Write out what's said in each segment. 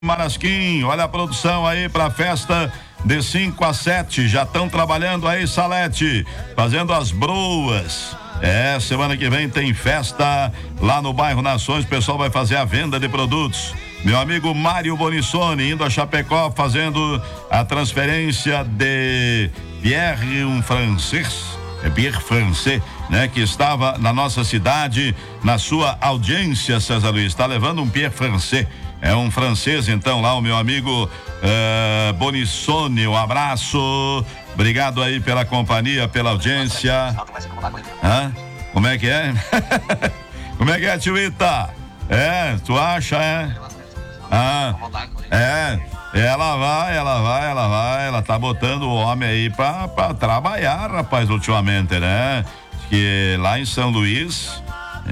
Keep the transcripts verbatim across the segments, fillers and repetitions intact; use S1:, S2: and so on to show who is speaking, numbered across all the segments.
S1: Marasquim, olha a produção aí pra festa de cinco a sete, já estão trabalhando aí, Salete, fazendo as broas. É, semana que vem tem festa lá no bairro Nações, o pessoal vai fazer a venda de produtos. Meu amigo Mário Bonissoni indo a Chapecó fazendo a transferência de Pierre, um francês, é Pierre Francês, né? Que estava na nossa cidade, na sua audiência, César Luiz, está levando um Pierre Francês. É um francês, então, lá, o meu amigo uh, Bonissoni, um abraço, obrigado aí pela companhia, pela audiência. Hã? Como é que é? Como é que é, tio Ita? É, tu acha, é? Ah, é, ela vai, ela vai, ela vai, ela tá botando o homem aí pra, pra trabalhar, rapaz, ultimamente, né? Que lá em São Luís,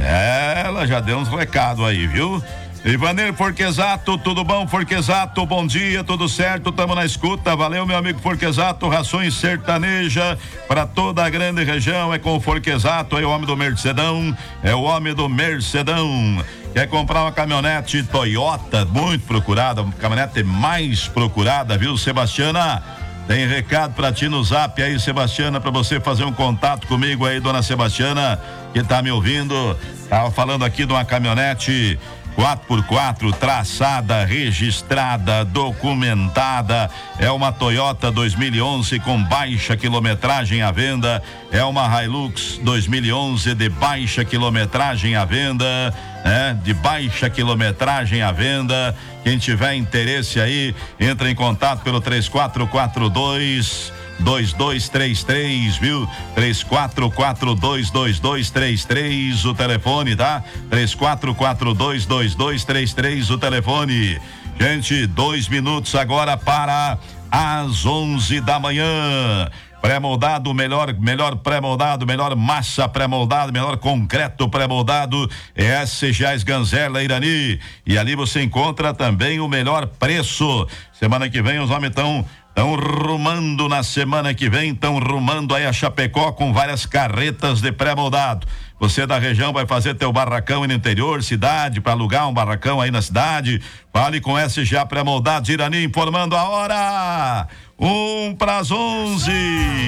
S1: ela já deu uns recados aí, viu? Ivanir Forquesato, tudo bom, Forquesato? Bom dia, tudo certo? Tamo na escuta, valeu, meu amigo Forquesato. Rações sertaneja para toda a grande região, é com o Forquesato, é o homem do Mercedão, é o homem do Mercedão. Quer comprar uma caminhonete Toyota, muito procurada, uma caminhonete mais procurada, viu, Sebastiana? Tem recado pra ti no zap aí, Sebastiana, pra você fazer um contato comigo aí, dona Sebastiana, que tá me ouvindo. Tava falando aqui de uma caminhonete quatro por quatro, traçada, registrada, documentada. É uma Toyota dois mil e onze com baixa quilometragem à venda. É uma Hilux dois mil e onze de baixa quilometragem à venda, né? De baixa quilometragem à venda. Quem tiver interesse aí, entra em contato pelo três quatro quatro dois dois dois três três, viu? três quatro quatro dois dois dois três três, o telefone, tá? três quatro quatro dois dois dois três três, o telefone. Gente, dois minutos agora para as onze da manhã. Pré-moldado, melhor, melhor pré-moldado, melhor massa pré-moldado, melhor concreto pré-moldado, é S Gás Ganzerla Irani. E ali você encontra também o melhor preço. Semana que vem os homens estão Estão rumando na semana que vem, estão rumando aí a Chapecó com várias carretas de pré-moldado. Você da região vai fazer teu barracão aí no interior, cidade, para alugar um barracão aí na cidade. Fale com S G A Pré-Moldados Irani, informando a hora. Um para as onze.